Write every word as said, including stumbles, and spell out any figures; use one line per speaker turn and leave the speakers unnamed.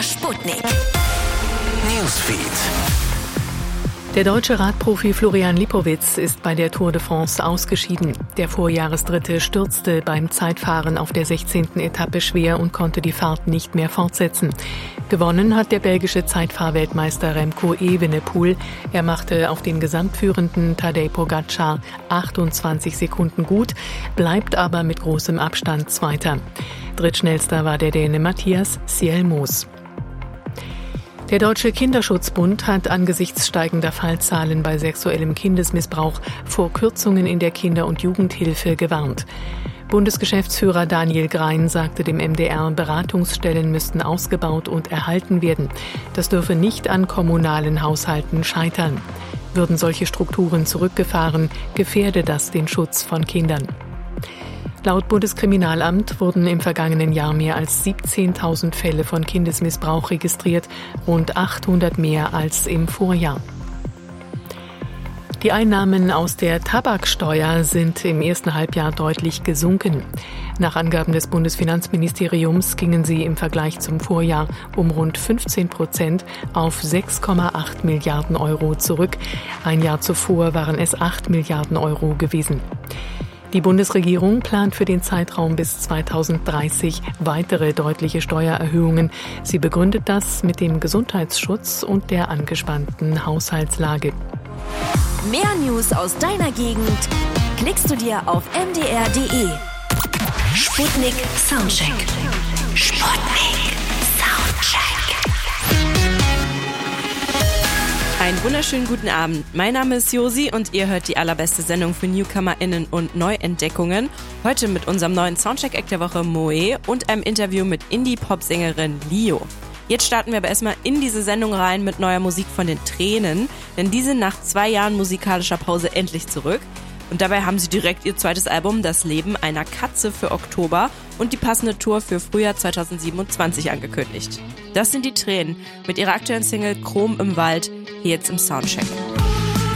Sputnik Newsfeed.
Der deutsche Radprofi Florian Lipowitz ist bei der Tour de France ausgeschieden. Der Vorjahresdritte stürzte beim Zeitfahren auf der sechzehnten Etappe schwer und konnte die Fahrt nicht mehr fortsetzen. Gewonnen hat der belgische Zeitfahrweltmeister Remco Evenepoel. Er machte auf den gesamtführenden Tadej Pogačar achtundzwanzig Sekunden gut, bleibt aber mit großem Abstand Zweiter. Drittschnellster war der Däne Mathias Sielmos. Der Deutsche Kinderschutzbund hat angesichts steigender Fallzahlen bei sexuellem Kindesmissbrauch vor Kürzungen in der Kinder- und Jugendhilfe gewarnt. Bundesgeschäftsführer Daniel Grein sagte dem M D R, Beratungsstellen müssten ausgebaut und erhalten werden. Das dürfe nicht an kommunalen Haushalten scheitern. Würden solche Strukturen zurückgefahren, gefährde das den Schutz von Kindern. Laut Bundeskriminalamt wurden im vergangenen Jahr mehr als siebzehntausend Fälle von Kindesmissbrauch registriert, rund achthundert mehr als im Vorjahr. Die Einnahmen aus der Tabaksteuer sind im ersten Halbjahr deutlich gesunken. Nach Angaben des Bundesfinanzministeriums gingen sie im Vergleich zum Vorjahr um rund fünfzehn Prozent auf sechs Komma acht Milliarden Euro zurück. Ein Jahr zuvor waren es acht Milliarden Euro gewesen. Die Bundesregierung plant für den Zeitraum bis zweitausenddreißig weitere deutliche Steuererhöhungen. Sie begründet das mit dem Gesundheitsschutz und der angespannten Haushaltslage.
Mehr News aus deiner Gegend klickst du dir auf m d r punkt d e. Sputnik Soundcheck. Sputnik Soundcheck.
Einen wunderschönen guten Abend. Mein Name ist Josi und ihr hört die allerbeste Sendung für NewcomerInnen und Neuentdeckungen. Heute mit unserem neuen Soundcheck-Act der Woche Moe und einem Interview mit Indie-Pop-Sängerin Lio. Jetzt starten wir aber erstmal in diese Sendung rein mit neuer Musik von den Tränen, denn die sind nach zwei Jahren musikalischer Pause endlich zurück. Und dabei haben sie direkt ihr zweites Album Das Leben einer Katze für Oktober und die passende Tour für Frühjahr zweitausendsiebenundzwanzig angekündigt. Das sind die Tränen mit ihrer aktuellen Single Chrom im Wald, hier jetzt im Soundcheck.